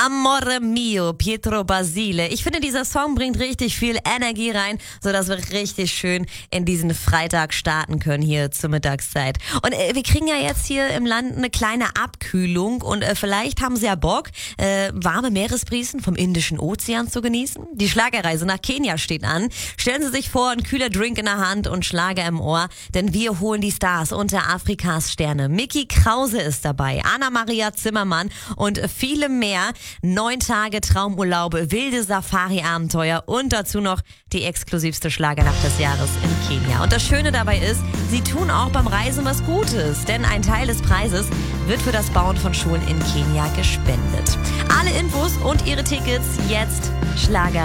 Amore mio, Pietro Basile. Ich finde, dieser Song bringt richtig viel Energie rein, sodass wir richtig schön in diesen Freitag starten können hier zur Mittagszeit. Und wir kriegen ja jetzt hier im Land eine kleine Abkühlung und vielleicht haben Sie ja Bock, warme Meeresbrisen vom Indischen Ozean zu genießen. Die Schlagerreise nach Kenia steht an. Stellen Sie sich vor, ein kühler Drink in der Hand und Schlager im Ohr, denn wir holen die Stars unter Afrikas Sterne. Micky Krause ist dabei, Anna-Maria Zimmermann und viele mehr. 9 Tage Traumurlaube, wilde Safari-Abenteuer und dazu noch die exklusivste Schlagernacht des Jahres in Kenia. Und das Schöne dabei ist, sie tun auch beim Reisen was Gutes, denn ein Teil des Preises wird für das Bauen von Schulen in Kenia gespendet. Alle Infos und ihre Tickets jetzt schlager-fm.de.